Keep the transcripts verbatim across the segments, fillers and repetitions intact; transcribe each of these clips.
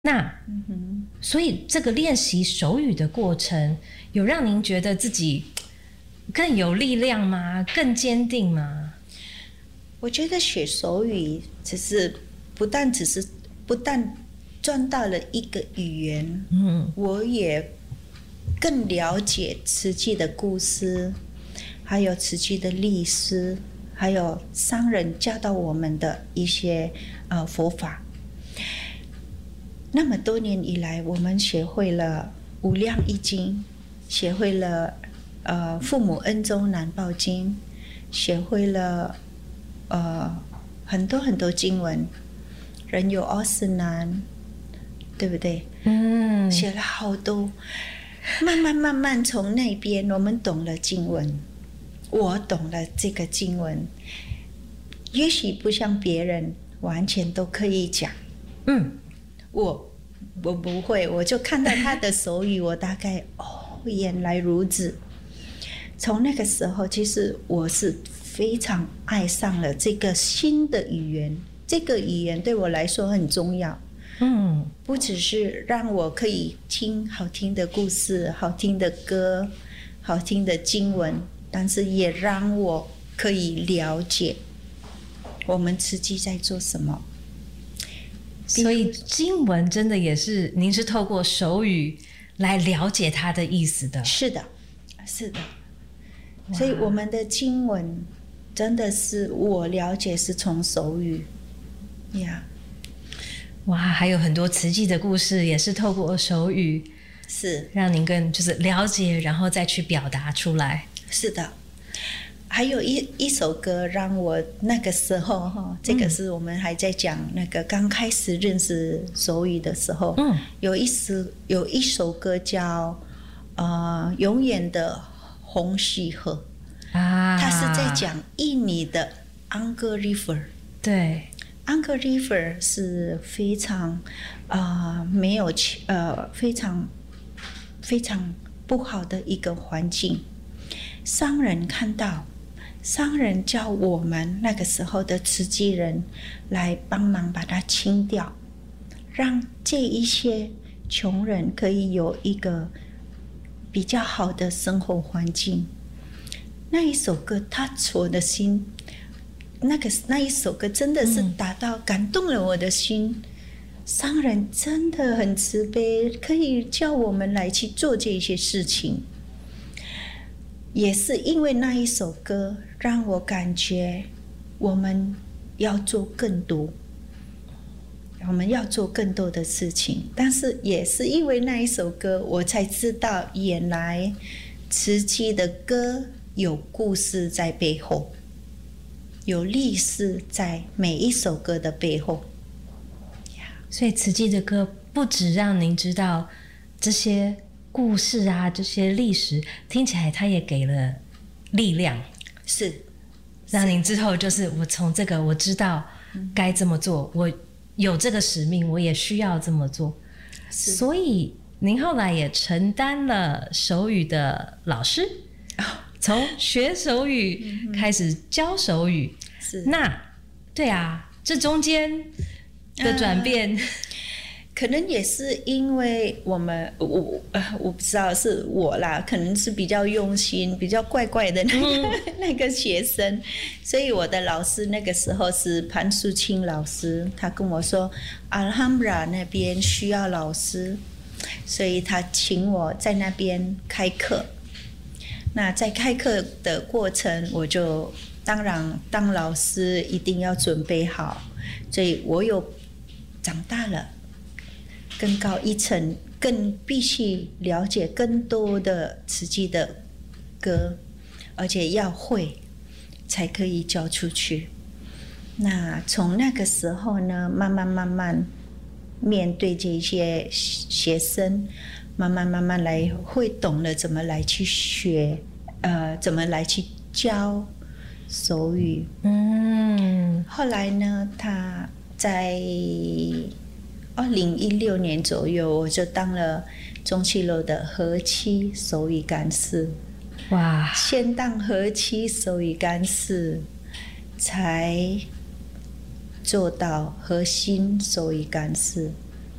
那、嗯、所以这个练习手语的过程，有让您觉得自己更有力量吗？更坚定吗？ 我觉得学手语只是不但只是不但赚到了一个语言，嗯，我也更了解慈济的故事，还有慈济的历史，还有上人教导我们的一些呃佛法。那么多年以来，我们学会了无量易经，学会了呃父母恩州难报经，学会了呃很多很多经文，人有二十难，对不对？嗯，学了好多，慢慢慢慢从那边我们懂了经文，我懂了这个经文，也许不像别人完全都可以讲，嗯。我我不会，我就看到他的手语，我大概哦，原来如此。从那个时候，其实我是非常爱上了这个新的语言。这个语言对我来说很重要，嗯，不只是让我可以听好听的故事、好听的歌、好听的经文，但是也让我可以了解我们慈济在做什么。 所以经文真的也是您是透过手语来了解它的意思的。 是的，是的。所以我们的经文真的是我了解是从手语呀。 哇，还有很多慈济的故事也是透过手语， 是让您更就是了解，然后再去表达出来。 是的。还有一一首歌让我那个时候哈，这个是我们还在讲那个刚开始认识手语的时候，嗯，有一首有一首歌叫呃永远的红溪河啊，它是在讲印尼的 Angker River， 对 ，Angker River 是非常啊、呃、没有呃非常非常不好的一个环境，商人看到。商人叫我们那个时候的慈济人来帮忙把它清掉，让这一些穷人可以有一个比较好的生活环境。那一首歌他戳的心，那个那一首歌真的是打到感动了我的心。嗯，商人真的很慈悲，可以叫我们来去做这些事情。也是因为那一首歌让我感觉我们要做更多，我们要做更多的事情。但是也是因为那一首歌，我才知道原来慈济的歌有故事在背后，有历史在每一首歌的背后。 所以慈济的歌不只让您知道这些故事啊，这些历史听起来它也给了力量， 是让您之后就是我从这个我知道该这么做，我有这个使命，我也需要这么做。所以您后来也承担了手语的老师，从学手语开始教手语。是那对啊，这中间的转变。呃可能也是因为我们我呃我不知道是我啦，可能是比较用心、比较怪怪的那个、嗯、那个学生，所以我的老师那个时候是潘淑清老师，他跟我说阿拉罕布拉那边需要老师，所以他请我在那边开课。那在开课的过程，我就当然当老师一定要准备好，所以我有长大了。更高一层，更必须了解更多的慈济的歌，而且要会才可以教出去。那从那个时候呢，慢慢慢慢面对这些学生，慢慢慢慢来会懂了怎么来去学，呃，怎么来去教手语。嗯，后来呢，他在二零一六年左右，我就当了中七楼的和七手语干事。哇！先当和七手语干事，才做到核心手语干事。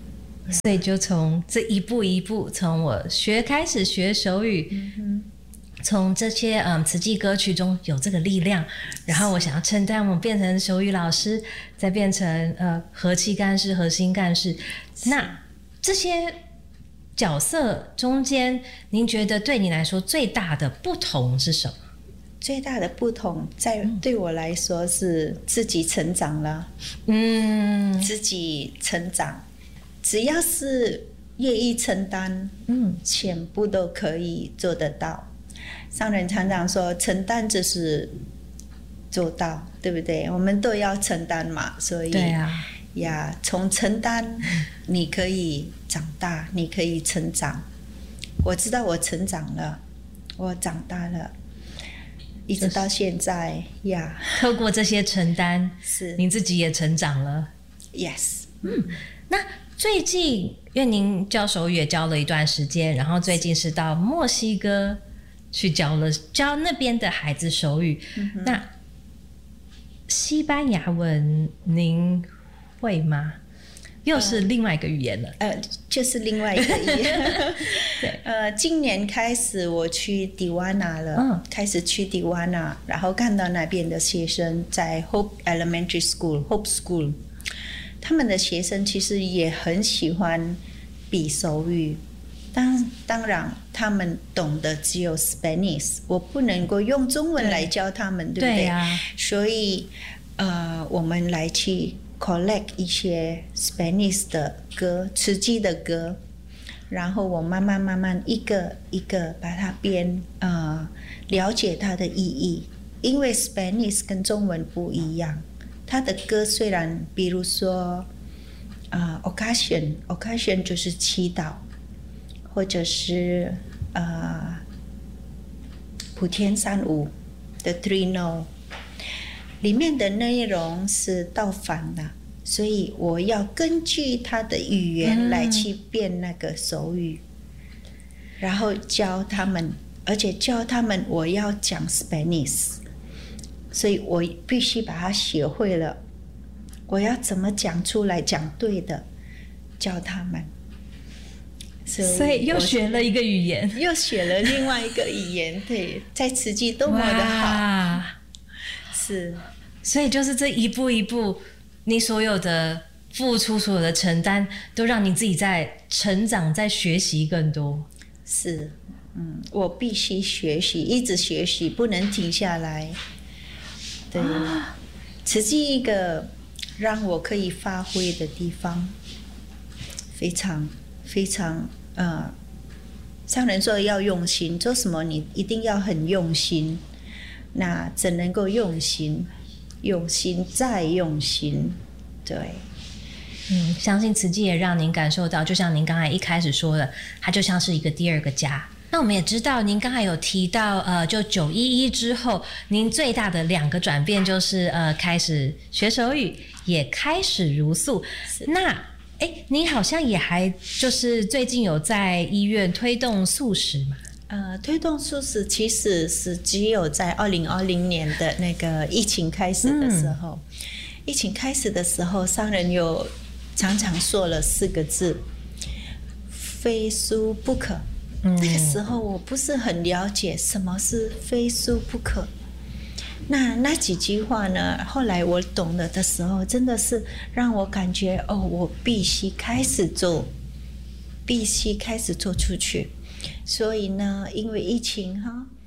所以就从这一步一步，从我学开始学手语，嗯、从这些嗯慈济歌曲中有这个力量，然后我想要承担，我变成手语老师，再变成呃和气干事、核心干事。那这些角色中间，您觉得对你来说最大的不同是什么？ 最大的不同在对我来说是自己成长了， 嗯， 自己成长，只要是愿意承担，嗯，全部都可以做得到。上人常常说，承担就是做到，对不对？我们都要承担嘛，所以对啊， 呀，从承担你可以长大，你可以成长。我知道我成长了，我长大了。一直到现在呀， yeah, 透过这些承担， 是您自己也成长了。 Yes， 嗯，那最近因为您教手语也教了一段时间，然后最近是到墨西哥去教了教那边的孩子手语。嗯、那西班牙文您会吗？又是另外一个语言了。 呃，就是另外一个语言。对，呃，今年开始我去迪瓦纳了，嗯，开始去迪瓦纳，然后看到那边的学生在 Hope Elementary School、Hope School， 他们的学生其实也很喜欢比手语，当当然他们懂得只有 Spanish， 我不能够用中文来教他们， 对, 对不对？对啊，所以呃，我们来去collect 一些 Spanish 的歌，慈济的歌，然后我慢慢慢慢一个一个把它编，呃，了解它的意义。因为 Spanish 跟中文不一样，它的歌虽然，比如说，呃 occasion occasion 就是祈祷，或者是呃普天三舞的 Three No。里面的内容是倒反的，所以我要根据他的语言来去变那个手语，嗯、然后教他们，而且教他们我要讲 Spanish， 所以我必须把它学会了，我要怎么讲出来，讲对的，教他们。 所以, 所以又学了一个语言， 又学了另外一个语言，对，在慈济多么的好，是。 所以就是这一步一步，你所有的付出、所有的承担，都让你自己在成长、在学习更多。 是，嗯，我必须学习，一直学习，不能停下来。对，啊、慈济一个让我可以发挥的地方，非常非常呃，上人说要用心，做什么你一定要很用心。那怎能够用心？用心再用心，对， 嗯，相信慈济也让您感受到，就像您刚才一开始说的，它就像是一个第二个家。那我们也知道，您刚才有提到，呃，就九一一之后，您最大的两个转变就是，呃，开始学手语，也开始茹素。那，哎，您好像也还就是最近有在医院推动素食嘛？ 呃，推动素食其实是只有在二零二零年的那个疫情开始的时候，嗯、疫情开始的时候，上人有常常说了四个字：非素不可。嗯、那个时候我不是很了解什么是非素不可。那那几句话呢？后来我懂了的时候，真的是让我感觉哦，我必须开始做，必须开始做出去。所以呢，因为疫情哈，